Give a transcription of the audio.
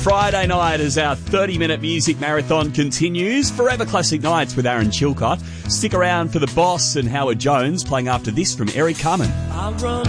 Friday night as our 30-minute music marathon continues. Forever Classic Nights with Aaron Chilcott. Stick around for The Boss and Howard Jones playing after this from Eric Carmen.